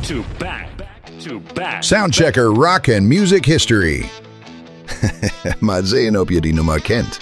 Soundchecker Rock and Music History. Mal sehen, ob ihr die Nummer kennt.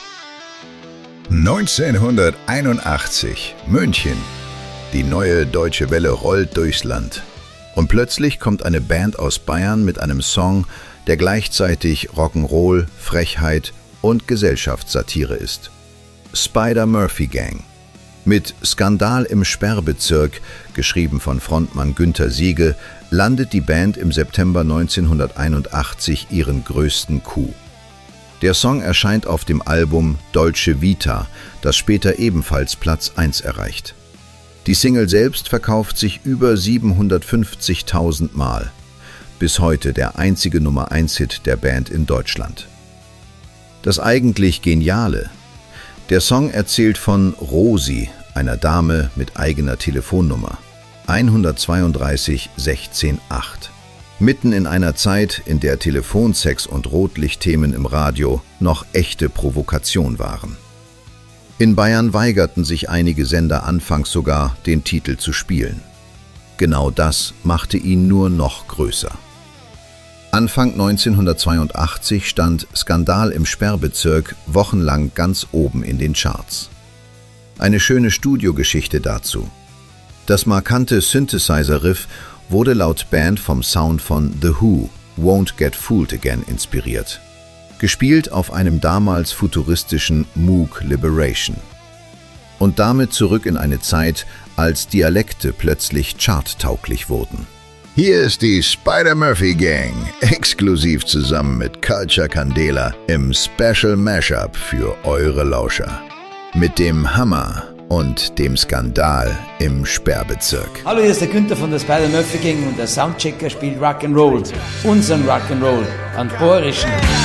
1981, München. Die neue Deutsche Welle rollt durchs Land. Und plötzlich kommt eine Band aus Bayern mit einem Song, der gleichzeitig Rock'n'Roll, Frechheit und Gesellschaftssatire ist. Spider-Murphy Gang. Mit Skandal im Sperrbezirk, geschrieben von Frontmann Günter Siege, landet die Band im September 1981 ihren größten Coup. Der Song erscheint auf dem Album Dolce Vita, das später ebenfalls Platz 1 erreicht. Die Single selbst verkauft sich über 750.000 Mal. Bis heute der einzige Nummer-1-Hit der Band in Deutschland. Das eigentlich Geniale: Der Song erzählt von Rosi, einer Dame mit eigener Telefonnummer 132 16 8. Mitten in einer Zeit, in der Telefonsex und Rotlichtthemen im Radio noch echte Provokation waren. In Bayern weigerten sich einige Sender anfangs sogar, den Titel zu spielen. Genau das machte ihn nur noch größer. Anfang 1982 stand Skandal im Sperrbezirk wochenlang ganz oben in den Charts. Eine schöne Studiogeschichte dazu. Das markante Synthesizer-Riff wurde laut Band vom Sound von The Who, Won't Get Fooled Again, inspiriert. Gespielt auf einem damals futuristischen Moog Liberation. Und damit zurück in eine Zeit, als Dialekte plötzlich charttauglich wurden. Hier ist die Spider-Murphy Gang, exklusiv zusammen mit Culture Candela im Special Mashup für eure Lauscher. Mit dem Hammer und dem Skandal im Sperrbezirk. Hallo, hier ist der Günther von der Spider-Murphy Gang und der Soundchecker spielt Rock'n'Roll. Unseren Rock'n'Roll an Bohrischen.